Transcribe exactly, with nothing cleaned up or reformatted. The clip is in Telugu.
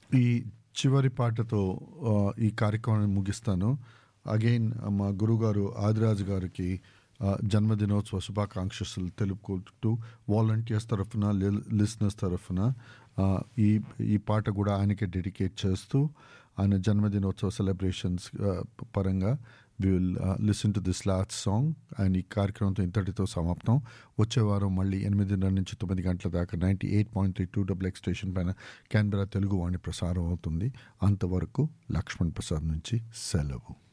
ఈ చివరి పాటతో ఆ, ఈ కార్యక్రమాన్ని ముగిస్తాను. అగైన్ మా గురుగారు ఆదిరాజు గారికి ఆ, జన్మదినోత్సవ శుభాకాంక్షలు తెలుపుకుంటూ వాలంటీర్స్ తరఫున లిసనర్స్ తరఫున ఆ, ఈ ఈ పాట కూడా ఆయనకే డెడికేట్ చేస్తూ ఆయన జన్మదినోత్సవ సెలబ్రేషన్స్ పరంగా we will listen to this last song. And ఈ కార్యక్రమంతో ఇంతటితో సమాప్తం. వచ్చే వారం మళ్ళీ ఎనిమిదిన్నర నుంచి తొమ్మిది గంటల దాకా ninety eight point three two double X station పైన క్యాన్బెరా తెలుగు వాణి ప్రసారం అవుతుంది. అంతవరకు లక్ష్మణ్ ప్రసాద్ నుంచి సెలవు.